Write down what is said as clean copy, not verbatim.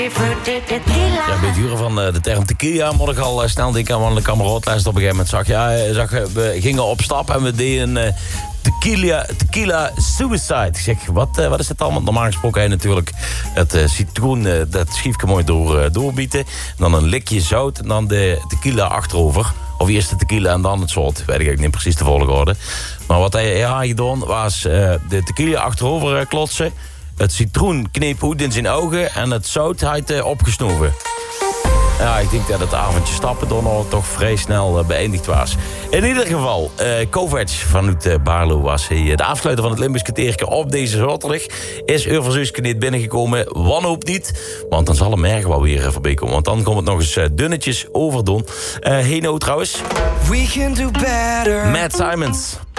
Ja, een beetje van de term tequila moet ik al snel denken aan de kameraadlijst op een gegeven moment zag. We gingen op stap en we deden tequila suicide. Ik zeg, wat is dit allemaal? Normaal gesproken natuurlijk het citroen, dat schiefje mooi doorbieten. Dan een likje zout en dan de tequila achterover. Of eerst de tequila en dan het zout. Weet ik eigenlijk niet precies de volgorde. Maar wat hij had gedaan was de tequila achterover klotsen. Het citroen kneep goed in zijn ogen en het zout had hij opgesnoven. Ja, ik denk dat het avondje stappen dan al toch vrij snel beëindigd was. In ieder geval, Kovac vanuit Baarlo was hij de afsluiter van het Limburgs kwartiertje op deze zaterdag. Is Urverzuiske niet binnengekomen, wanhoop niet. Want dan zal hem erg wel weer voorbij komen. Want dan komt het nog eens dunnetjes overdoen. Hey nou trouwens. We can do better. Matt Simons.